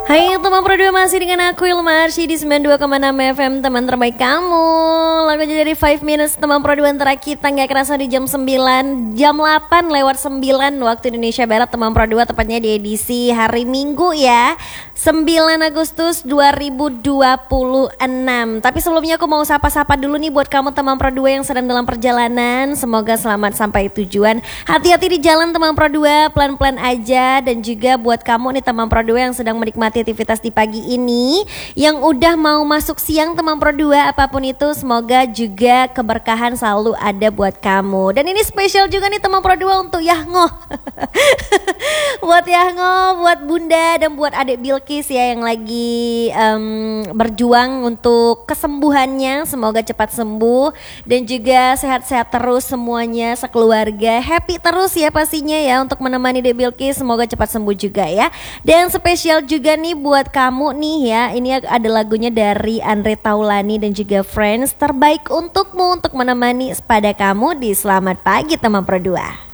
Hai teman Pro 2, masih dengan aku Ilma Arsy di 92,6 FM, teman terbaik kamu. Lagunya dari 5 Minutes, teman Pro 2 antara kita gak kerasa di jam 9, jam 8 lewat 9 waktu Indonesia Barat, teman Pro 2, tepatnya di edisi hari Minggu ya, 9 Agustus 2026. Tapi sebelumnya aku mau sapa-sapa dulu nih buat kamu teman Pro 2 yang sedang dalam perjalanan. Semoga selamat sampai tujuan. Hati-hati di jalan teman Pro 2, pelan-pelan aja. Dan juga buat kamu nih teman Pro 2 yang sedang menikmati aktivitas di pagi ini, yang udah mau masuk siang teman Pro 2, apapun itu semoga juga keberkahan selalu ada buat kamu. Dan ini spesial juga nih teman Pro 2 untuk Yahngho. Buat Yahngho, buat Bunda dan buat adik Bilkis ya yang lagi berjuang untuk kesembuhannya. Semoga cepat sembuh dan juga sehat-sehat terus semuanya sekeluarga. Happy terus ya pastinya ya untuk menemani Dek Bilkis, semoga cepat sembuh juga ya. Dan spesial juga nih buat kamu nih ya, ini ada lagunya dari Andre Taulani dan juga Friends, terbaik untukmu, untuk menemani pada kamu di Selamat Pagi teman Pro 2.